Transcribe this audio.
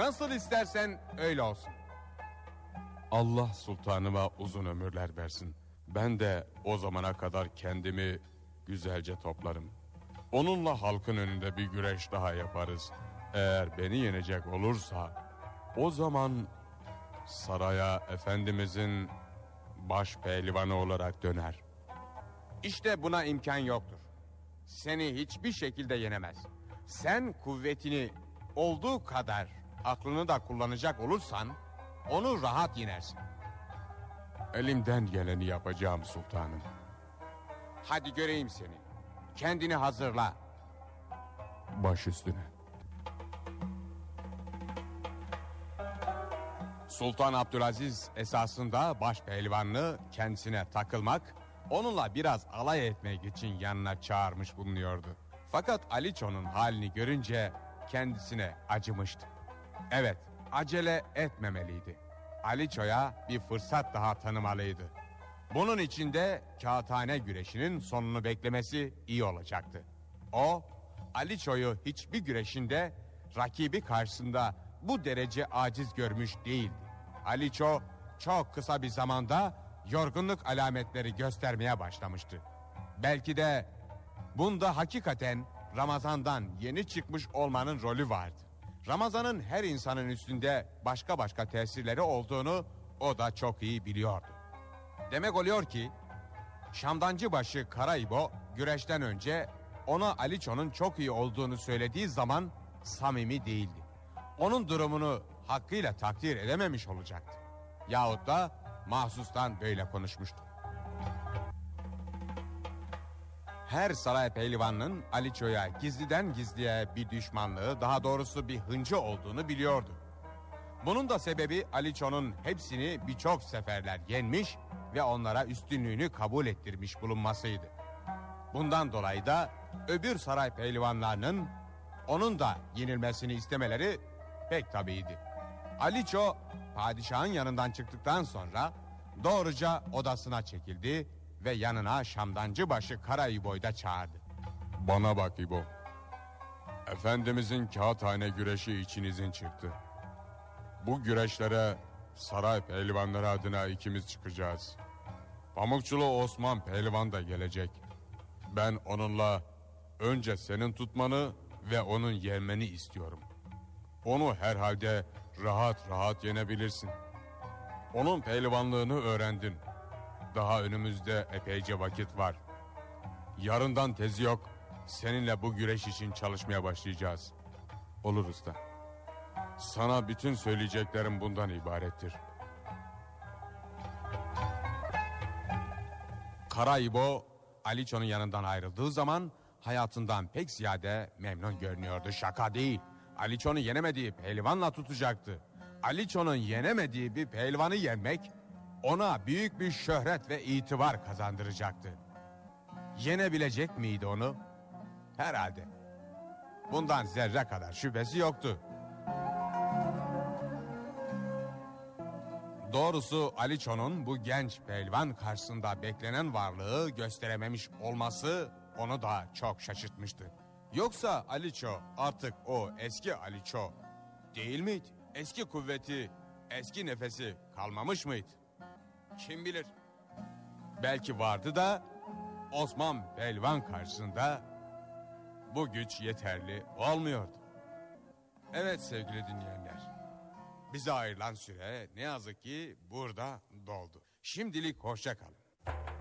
Nasıl istersen öyle olsun. Allah sultanıma uzun ömürler versin. Ben de o zamana kadar kendimi güzelce toplarım. Onunla halkın önünde bir güreş daha yaparız. Eğer beni yenecek olursa o zaman saraya Efendimizin baş pehlivanı olarak döner. İşte buna imkan yoktur. Seni hiçbir şekilde yenemez. Sen kuvvetini olduğu kadar aklını da kullanacak olursan onu rahat yenersin. Elimden geleni yapacağım sultanım. Hadi göreyim seni. Kendini hazırla. Baş üstüne. Sultan Abdülaziz esasında baş pehlivanını kendisine takılmak, onunla biraz alay etmek için yanına çağırmış bulunuyordu. Fakat Aliço'nun halini görünce kendisine acımıştı. Evet, acele etmemeliydi. Aliço'ya bir fırsat daha tanımalıydı. Bunun için de kağıthane güreşinin sonunu beklemesi iyi olacaktı. O, Aliço'yu hiçbir güreşinde rakibi karşısında bu derece aciz görmüş değildi. Aliço çok kısa bir zamanda yorgunluk alametleri göstermeye başlamıştı. Belki de bunda hakikaten Ramazan'dan yeni çıkmış olmanın rolü vardı. Ramazan'ın her insanın üstünde başka başka tesirleri olduğunu o da çok iyi biliyordu. Demek oluyor ki Şamdancıbaşı Karaibo güreşten önce ona Aliço'nun çok iyi olduğunu söylediği zaman samimi değildi. Onun durumunu hakkıyla takdir edememiş olacaktı. Yahut da mahsustan böyle konuşmuştu. Her saray pehlivanının Aliço'ya gizliden gizliye bir düşmanlığı, daha doğrusu bir hıncı olduğunu biliyordu. Bunun da sebebi Aliço'nun hepsini birçok seferler yenmiş ve onlara üstünlüğünü kabul ettirmiş bulunmasıydı. Bundan dolayı da öbür saray pehlivanlarının onun da yenilmesini istemeleri pek tabiiydi. Aliço padişahın yanından çıktıktan sonra doğruca odasına çekildi ve yanına Şamdancıbaşı Karaibo'yu da çağırdı. Bana bak İbo. Efendimizin kağıthane güreşi için izin çıktı. Bu güreşlere saray pehlivanları adına ikimiz çıkacağız. Pamukçulu Osman pehlivan da gelecek. Ben onunla önce senin tutmanı ve onun yenmeni istiyorum. Onu herhalde rahat rahat yenebilirsin. Onun pehlivanlığını öğrendin. Daha önümüzde epeyce vakit var. Yarından tezi yok. Seninle bu güreş için çalışmaya başlayacağız. Olur usta. Sana bütün söyleyeceklerim bundan ibarettir. Karaibo Aliço'nun yanından ayrıldığı zaman hayatından pek ziyade memnun görünüyordu. Şaka değil. Aliço'nu yenemediği pehlivanla tutacaktı. Aliço'nun yenemediği bir pehlivanı yenmek ona büyük bir şöhret ve itibar kazandıracaktı. Yenebilecek miydi onu? Herhalde. Bundan zerre kadar şüphesi yoktu. Doğrusu Aliço'nun bu genç pehlivan karşısında beklenen varlığı gösterememiş olması onu da çok şaşırtmıştı. Yoksa Aliço artık o eski Aliço değil miydi? Eski kuvveti, eski nefesi kalmamış mıydı? Kim bilir? Belki vardı da Osman pehlivan karşısında bu güç yeterli olmuyordu. Evet sevgili dinleyenler, bize ayrılan süre ne yazık ki burada doldu. Şimdilik hoşça kalın.